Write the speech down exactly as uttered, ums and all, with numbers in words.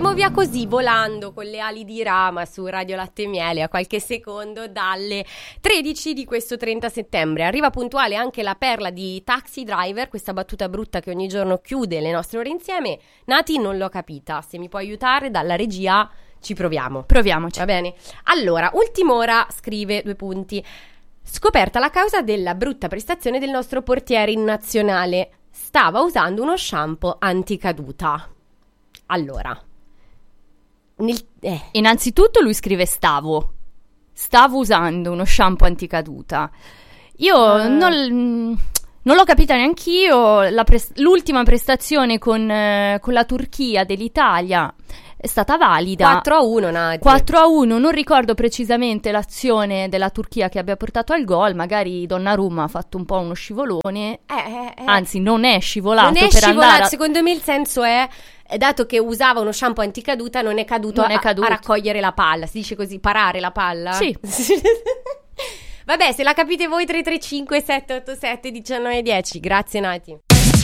andiamo via così, volando con le ali di rama su Radio Latte e Miele a qualche secondo dalle tredici di questo trenta settembre. Arriva puntuale anche la perla di Taxi Driver, questa battuta brutta che ogni giorno chiude le nostre ore insieme. Nati, non l'ho capita, se mi puoi aiutare dalla regia ci proviamo. Proviamoci. Va bene? Allora, ultim'ora scrive due punti. Scoperta la causa della brutta prestazione del nostro portiere in nazionale. Stava usando uno shampoo anticaduta. Allora, nel, eh. innanzitutto lui scrive stavo. Stavo usando uno shampoo anticaduta. Io uh. non, non l'ho capita neanch'io. La pres- l'ultima prestazione con, eh, con la Turchia dell'Italia è stata valida. quattro a uno, Nati. quattro a uno, non ricordo precisamente l'azione della Turchia che abbia portato al gol. Magari Donnarumma ha fatto un po' uno scivolone. Eh, eh, eh. Anzi, non è scivolato. Non è per scivolato, andare a... secondo me il senso è, dato che usava uno shampoo anticaduta, non è caduto, non è a, caduto. a raccogliere la palla. Si dice così, parare la palla? Sì. Vabbè, se la capite voi tre tre cinque sette otto sette uno nove uno zero. Grazie Nati.